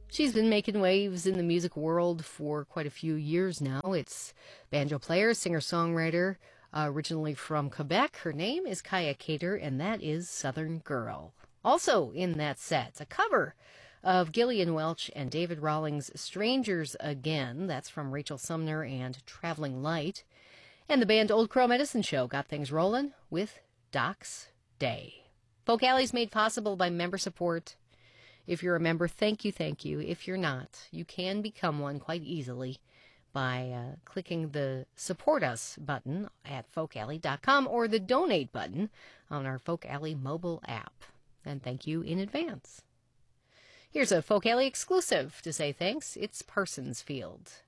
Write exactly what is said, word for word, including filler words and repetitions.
She's been making waves in the music world for quite a few years now. It's banjo player, singer-songwriter, uh, originally from Quebec. Her name is Kaya Cater, and that is Southern Girl. Also in that set, a cover of Gillian Welch and David Rawlings' Strangers Again. That's from Rachel Sumner and Traveling Light. And the band Old Crow Medicine Show got things rolling with Doc's Day. Folk Alley's made possible by member support. If you're a member, thank you, thank you. If you're not, you can become one quite easily by uh, clicking the Support Us button at folk alley dot com or the Donate button on our Folk Alley mobile app. And thank you in advance. Here's a Folk Alley exclusive to say thanks. It's Parsons Field.